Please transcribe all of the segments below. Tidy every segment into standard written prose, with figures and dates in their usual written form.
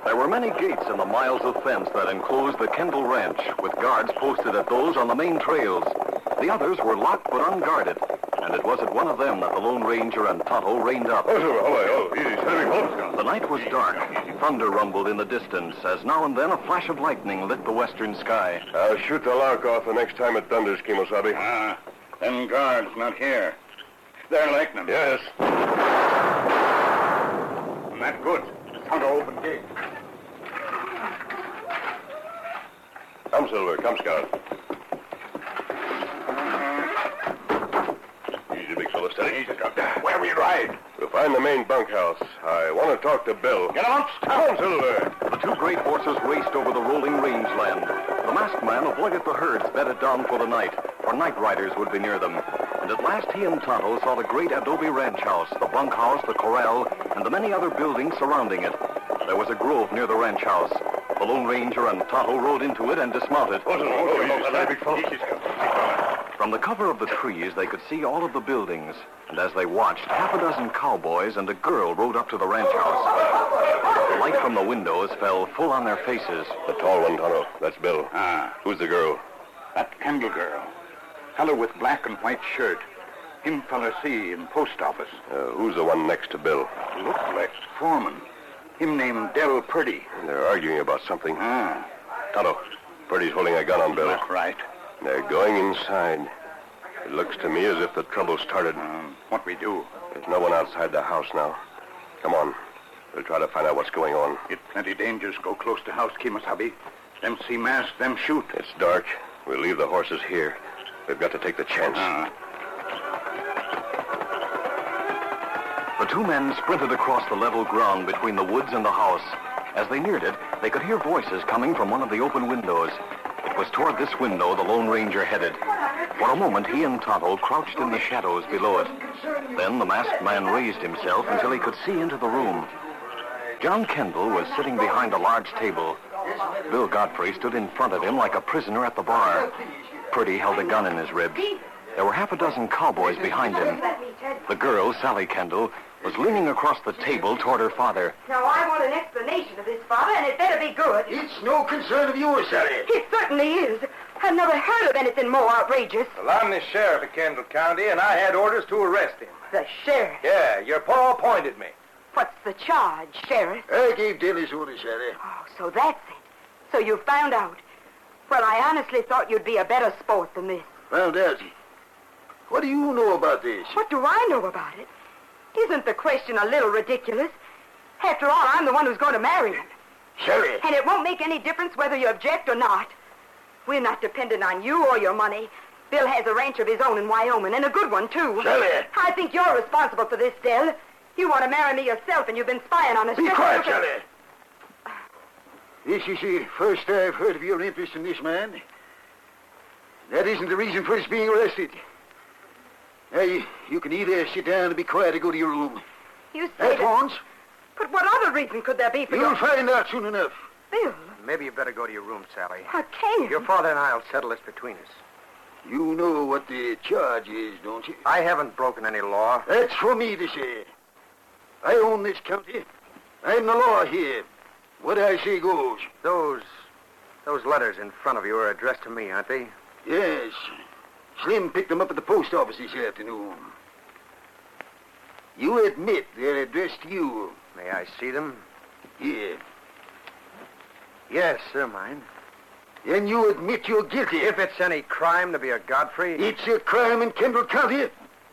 There were many gates in the miles of fence that enclosed the Kendall Ranch, with guards posted at those on the main trails. The others were locked but unguarded, and it was at one of them that the Lone Ranger and Tonto reined up. The night was dark. Thunder rumbled in the distance, as now and then a flash of lightning lit the western sky. I'll shoot the lark off the next time it thunders, Kimosabe. Them guards not here. They're lightning. Yes. Not good. Tonto open gate. Come, Silver. Come, Scout. Easy, big fellow. Steady. Easy, Scout. Where we ride? We'll find the main bunkhouse. I want to talk to Bill. Get on, Come, Silver. The two great horses raced over the rolling rangeland. The masked man avoided the herds bedded down for the night, for night riders would be near them. And at last he and Tonto saw the great adobe ranch house, the bunkhouse, the corral, and the many other buildings surrounding it. There was a grove near the ranch house. The Lone Ranger and Tonto rode into it and dismounted. From the cover of the trees, they could see all of the buildings. And as they watched, half a dozen cowboys and a girl rode up to the ranch house. The light from the windows fell full on their faces. The tall one, Tonto. That's Bill. Who's the girl? That Kendall girl. Fellow with black and white shirt. Him fella see in post office. Who's the one next to Bill? Looks like foreman. Him named Del Purdy. They're arguing about something. Tonto, Purdy's holding a gun on Bill. That's right. They're going inside. It looks to me as if the trouble started. What we do? There's no one outside the house now. Come on. We'll try to find out what's going on. It's plenty dangerous go close to house, Kimosabe. Them see masked, them shoot. It's dark. We'll leave the horses here. We've got to take the chance. The two men sprinted across the level ground between the woods and the house. As they neared it, they could hear voices coming from one of the open windows. It was toward this window the Lone Ranger headed. For a moment, he and Tonto crouched in the shadows below it. Then the masked man raised himself until he could see into the room. John Kendall was sitting behind a large table. Bill Godfrey stood in front of him like a prisoner at the bar. Purdy held a gun in his ribs. There were half a dozen cowboys behind him. The girl, Sally Kendall, was leaning across the table toward her father. Now, I want an explanation of this, Father, and it better be good. It's no concern of yours, Sally. It certainly is. I've never heard of anything more outrageous. Well, I'm the sheriff of Kendall County, and I had orders to arrest him. The sheriff? Yeah, your pa appointed me. What's the charge, Sheriff? I gave Dilly's orders, Sally. Oh, so that's it. So you found out. Well, I honestly thought you'd be a better sport than this. Found out. What do you know about this? What do I know about it? Isn't the question a little ridiculous? After all, I'm the one who's going to marry him. Sally. And it won't make any difference whether you object or not. We're not dependent on you or your money. Bill has a ranch of his own in Wyoming, and a good one, too. Sally. I think you're responsible for this, Del. You want to marry me yourself, and you've been spying on us. Be quiet, Sally. This is the first I've heard of your interest in this man. That isn't the reason for his being arrested. Now, you can either sit down and be quiet or go to your room. You say At once. But what other reason could there be for You'll find out soon enough. Bill? Maybe you better go to your room, Sally. I can't. Your father and I'll settle this between us. You know what the charge is, don't you? I haven't broken any law. That's for me to say. I own this county. I'm the law here. What I say goes. Those letters in front of you are addressed to me, aren't they? Yes. Slim picked them up at the post office this afternoon. You admit they're addressed to you. May I see them? Yeah. Yes, they're mine. Then you admit you're guilty. If it's any crime to be a Godfrey... It's a crime in Kendall County.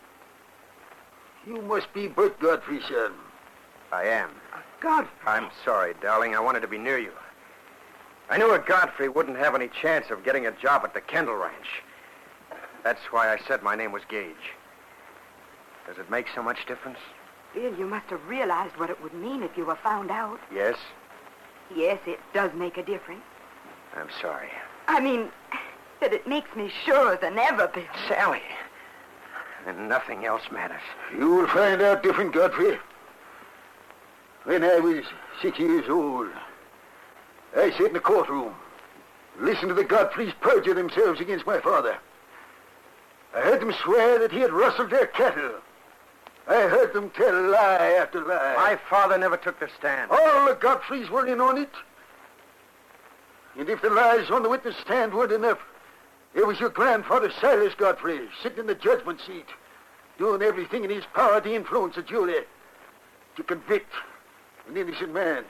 You must be Bert Godfrey, son. I am. Godfrey? I'm sorry, darling. I wanted to be near you. I knew a Godfrey wouldn't have any chance of getting a job at the Kendall Ranch. That's why I said my name was Gage. Does it make so much difference? Bill, you must have realized what it would mean if you were found out. Yes? Yes, it does make a difference. I'm sorry. I mean, that it makes me surer than ever, Bill. Sally. And nothing else matters. You'll find out different, Godfrey. When I was 6 years old, I sat in the courtroom, listened to the Godfreys perjure themselves against my father. I heard them swear that he had rustled their cattle. I heard them tell lie after lie. My father never took the stand. All the Godfreys were in on it. And if the lies on the witness stand weren't enough, it was your grandfather, Silas Godfrey, sitting in the judgment seat, doing everything in his power to influence the jury, to convict an innocent man.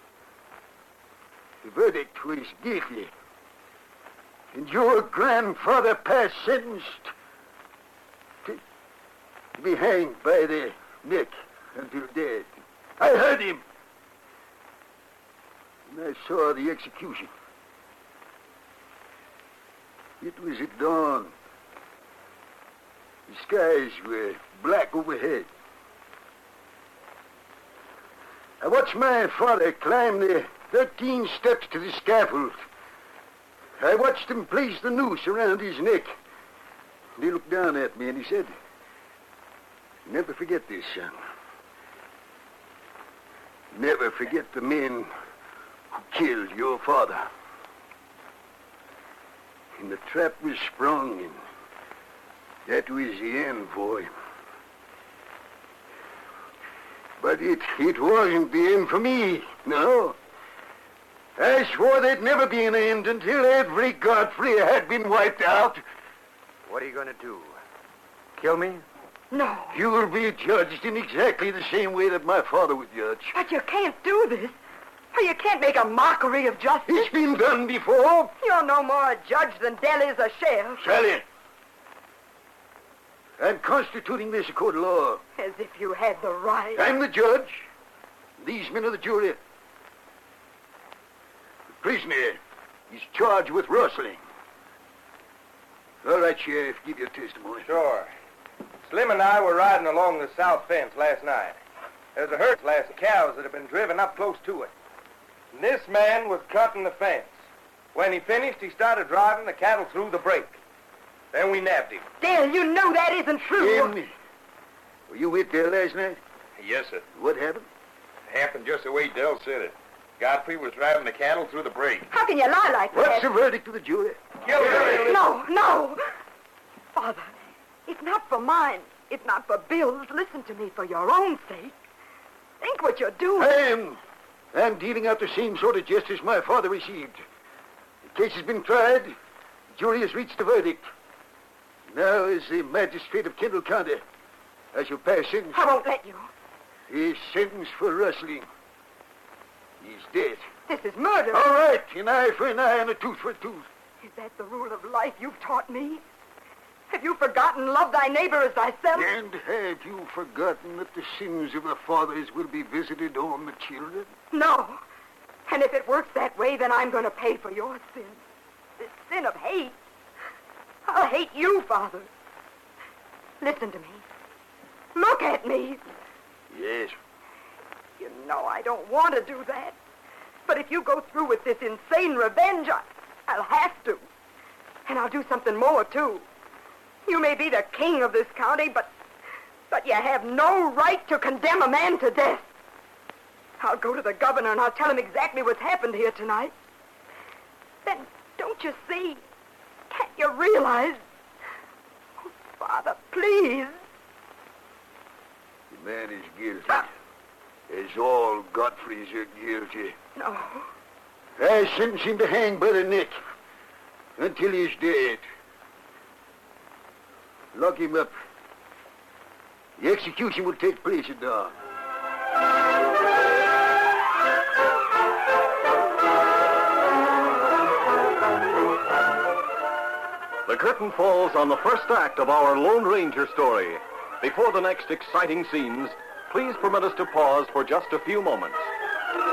The verdict was guilty. And your grandfather passed sentence to be hanged by the neck until dead. I heard him. And I saw the execution. It was at dawn. The skies were black overhead. I watched my father climb the 13 steps to the scaffold. I watched him place the noose around his neck. And he looked down at me and he said, "Never forget this, son. Never forget the men who killed your father." And the trap was sprung, and that was the end for him. But it wasn't the end for me, no. I swore there'd never be an end until every Godfrey had been wiped out. What are you going to do? Kill me? No. You'll be judged in exactly the same way that my father was judged. But you can't do this. You can't make a mockery of justice. It's been done before. You're no more a judge than Dell is a sheriff. Sally, I'm constituting this a court of law. As if you had the right. I'm the judge. These men are the jury. The prisoner is charged with rustling. All right, Sheriff, give your testimony. Sure. Slim and I were riding along the south fence last night. There's a herd of last cows that have been driven up close to it. And this man was cutting the fence. When he finished, he started driving the cattle through the break. Then we nabbed him. Dale, you know that isn't true. Tell me, were you with Dell last night? Yes, sir. What happened? It happened just the way Dell said it. Godfrey was driving the cattle through the break. How can you lie like that? What's the verdict of the jury? Guilty. No. Father, it's not for mine. It's not for Bill's. Listen to me for your own sake. Think what you're doing. I'm dealing out the same sort of justice my father received. The case has been tried. The jury has reached a verdict. Now, as the magistrate of Kendall County, I shall pass sentence. I won't let you. He's sentenced for rustling. He's dead. This is murder. All right, an eye for an eye and a tooth for a tooth. Is that the rule of life you've taught me? Have you forgotten love thy neighbor as thyself? And have you forgotten that the sins of the fathers will be visited on the children? No. And if it works that way, then I'm going to pay for your sin. This sin of hate. I'll hate you, Father. Listen to me. Look at me. Yes. You know I don't want to do that. But if you go through with this insane revenge, I'll have to. And I'll do something more, too. You may be the king of this county, but you have no right to condemn a man to death. I'll go to the governor and I'll tell him exactly what's happened here tonight. Then, don't you see? Can't you realize? Oh, Father, please. The man is guilty. As all Godfreys are guilty. No. I sentence him to hang by the neck until he's dead. Lock him up. The execution will take place at dawn. The curtain falls on the first act of our Lone Ranger story. Before the next exciting scenes, please permit us to pause for just a few moments.